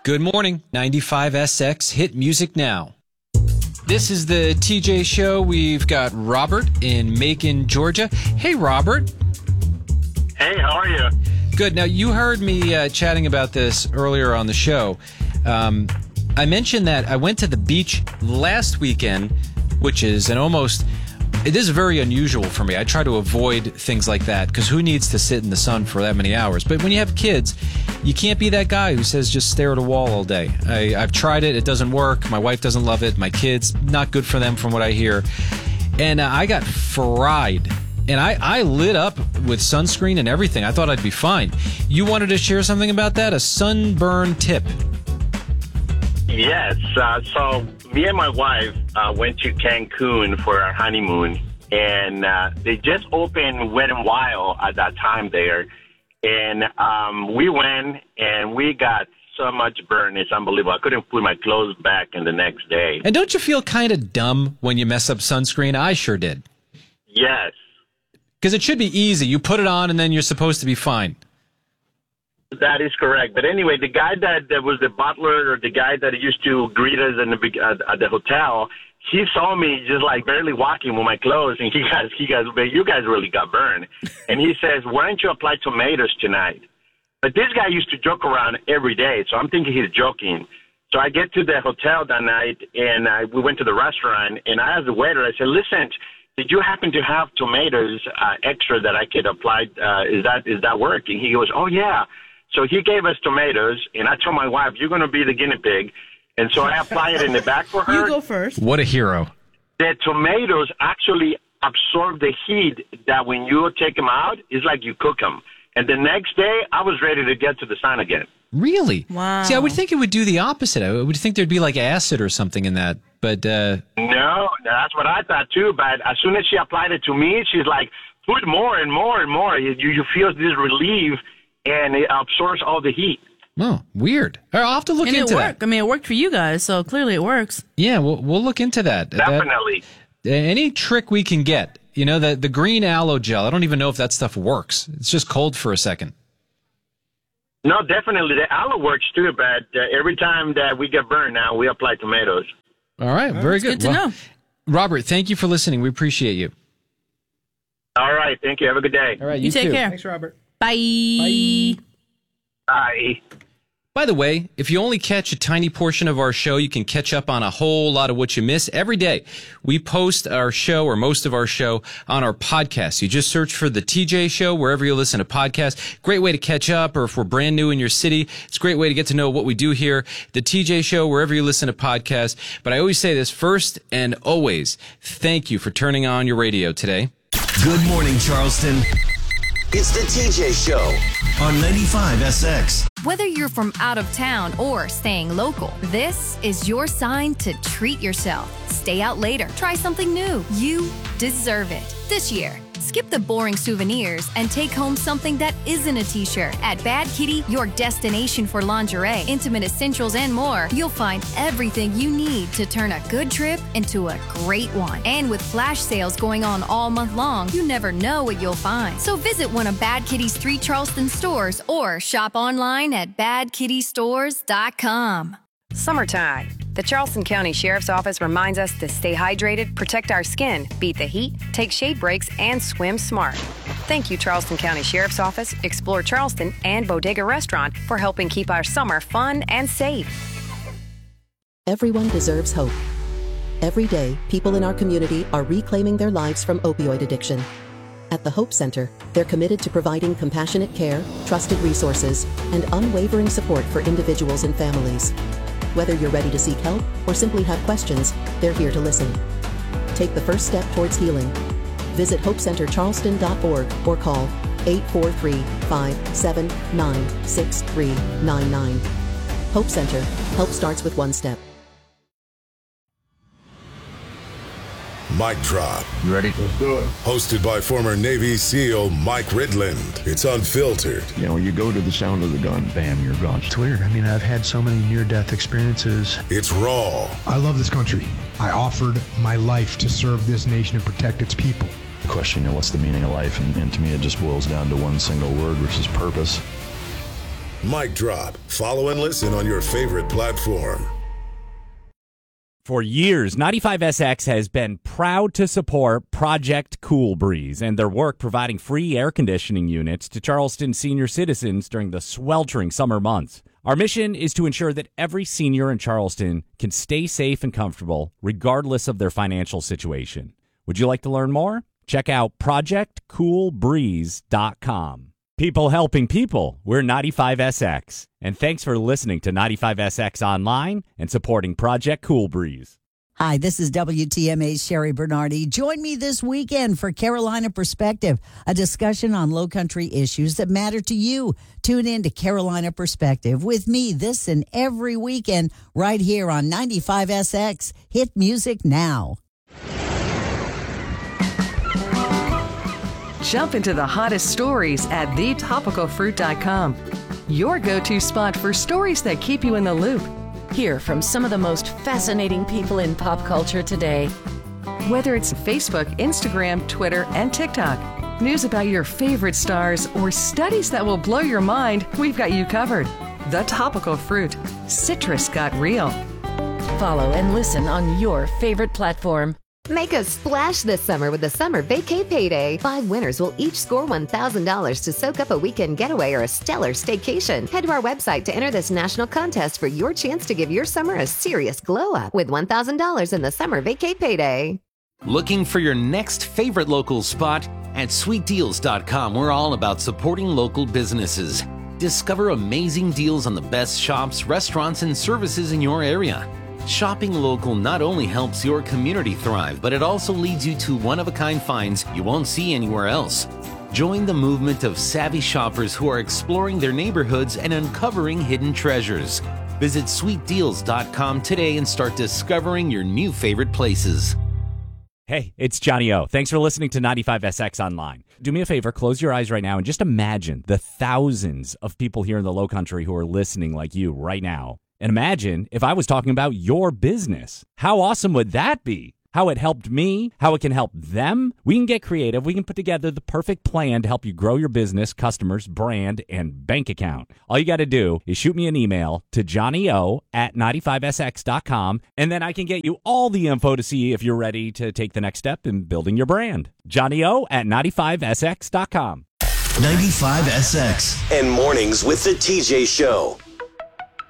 Good morning, 95SX Hit Music Now. This is the TJ Show. We've got Robert in Macon, Georgia. Hey, Robert. Hey, how are you? Good. Now, you heard me chatting about this earlier on the show. I mentioned that I went to the beach last weekend, which is it is very unusual for me. I try to avoid things like that because who needs to sit in the sun for that many hours? But when you have kids, you can't be that guy who says just stare at a wall all day. I've tried it. It doesn't work. My wife doesn't love it. My kids, not good for them from what I hear. And I got fried. And I lit up with sunscreen and everything. I thought I'd be fine. You wanted to share something about that? A sunburn tip. Yes. So me and my wife went to Cancun for our honeymoon, and they just opened Wet n Wild at that time there. And we went, and we got so much burn. It's unbelievable. I couldn't put my clothes back in the next day. And don't you feel kind of dumb when you mess up sunscreen? I sure did. Yes. Because it should be easy. You put it on, and then you're supposed to be fine. That is correct. But anyway, the guy that was the butler, or the guy that used to greet us at the hotel, he saw me just like barely walking with my clothes, and he goes, you guys really got burned. And he says, why don't you apply tomatoes tonight? But this guy used to joke around every day, so I'm thinking he's joking. So I get to the hotel that night, and we went to the restaurant, and I asked the waiter, I said, listen, did you happen to have tomatoes extra that I could apply? Is that working? He goes, oh, yeah. So he gave us tomatoes, and I told my wife, you're going to be the guinea pig. And so I applied it in the back for her. You go first. What a hero. The tomatoes actually absorb the heat that when you take them out, it's like you cook them. And the next day, I was ready to get to the sun again. Really? Wow. See, I would think it would do the opposite. I would think there'd be like acid or something in that. But No, that's what I thought too. But as soon as she applied it to me, she's like, put more and more and more. You feel this relief, and it absorbs all the heat. Oh, weird. All right, I'll have to look into that. I mean, it worked for you guys, so clearly it works. Yeah, we'll look into that. Definitely. Any trick we can get. You know, the green aloe gel, I don't even know if that stuff works. It's just cold for a second. No, definitely. The aloe works too, but every time that we get burned now, we apply tomatoes. All right, very good. Good to know. Robert, thank you for listening. We appreciate you. All right, thank you. Have a good day. All right, You take too. care. Thanks, Robert. Bye. Bye. By the way, if you only catch a tiny portion of our show, you can catch up on a whole lot of what you miss every day. We post our show, or most of our show, on our podcast. You just search for The TJ Show wherever you listen to podcasts. Great way to catch up, or if we're brand new in your city, it's a great way to get to know what we do here. The TJ Show wherever you listen to podcasts. But I always say this first and always, thank you for turning on your radio today. Good morning, Charleston. It's the TJ Show on 95SX. Whether you're from out of town or staying local, this is your sign to treat yourself. Stay out later. Try something new. You deserve it. This year, skip the boring souvenirs and take home something that isn't a t-shirt. At Bad Kitty, your destination for lingerie, intimate essentials, and more, you'll find everything you need to turn a good trip into a great one. And with flash sales going on all month long, you never know what you'll find. So visit one of Bad Kitty's 3 Charleston stores or shop online at badkittystores.com. Summertime. The Charleston County Sheriff's Office reminds us to stay hydrated, protect our skin, beat the heat, take shade breaks, and swim smart. Thank you, Charleston County Sheriff's Office, Explore Charleston, and Bodega Restaurant for helping keep our summer fun and safe. Everyone deserves hope. Every day, people in our community are reclaiming their lives from opioid addiction. At the Hope Center, they're committed to providing compassionate care, trusted resources, and unwavering support for individuals and families. Whether you're ready to seek help or simply have questions, they're here to listen. Take the first step towards healing. Visit hopecentercharleston.org or call 843-579-6399. Hope Center. Help starts with one step. Mic Drop. You ready? Let's do it. Hosted by former Navy SEAL Mike Ridland. It's unfiltered. You know, you go to the sound of the gun, bam, you're gone. It's weird. I mean, I've had so many near-death experiences. It's raw. I love this country. I offered my life to serve this nation and protect its people. The question, what's the meaning of life? And to me, it just boils down to one single word, which is purpose. Mic Drop. Follow and listen on your favorite platform. For years, 95SX has been proud to support Project Cool Breeze and their work providing free air conditioning units to Charleston senior citizens during the sweltering summer months. Our mission is to ensure that every senior in Charleston can stay safe and comfortable regardless of their financial situation. Would you like to learn more? Check out projectcoolbreeze.com. People helping people. We're 95SX. And thanks for listening to 95SX Online and supporting Project Cool Breeze. Hi, this is WTMA's Sherry Bernardi. Join me this weekend for Carolina Perspective, a discussion on low country issues that matter to you. Tune in to Carolina Perspective with me this and every weekend right here on 95SX. Hit music now. Jump into the hottest stories at thetopicalfruit.com. Your go-to spot for stories that keep you in the loop. Hear from some of the most fascinating people in pop culture today. Whether it's Facebook, Instagram, Twitter, and TikTok, news about your favorite stars, or studies that will blow your mind, we've got you covered. The Topical Fruit. Citrus got real. Follow and listen on your favorite platform. Make a splash this summer with the Summer Vacay Payday. 5 winners will each score $1,000 to soak up a weekend getaway or a stellar staycation. Head to our website to enter this national contest for your chance to give your summer a serious glow-up with $1,000 in the Summer Vacay Payday. Looking for your next favorite local spot? At sweetdeals.com, we're all about supporting local businesses. Discover amazing deals on the best shops, restaurants, and services in your area. Shopping local not only helps your community thrive, but it also leads you to one-of-a-kind finds you won't see anywhere else. Join the movement of savvy shoppers who are exploring their neighborhoods and uncovering hidden treasures. Visit sweetdeals.com today and start discovering your new favorite places. Hey, it's Johnny O. Thanks for listening to 95SX Online. Do me a favor, close your eyes right now and just imagine the thousands of people here in the Lowcountry who are listening like you right now. And imagine if I was talking about your business. How awesome would that be? How it helped me, how it can help them. We can get creative. We can put together the perfect plan to help you grow your business, customers, brand, and bank account. All you got to do is shoot me an email to johnnyo@95sx.com, and then I can get you all the info to see if you're ready to take the next step in building your brand. johnnyo@95sx.com. 95SX and Mornings with the TJ Show.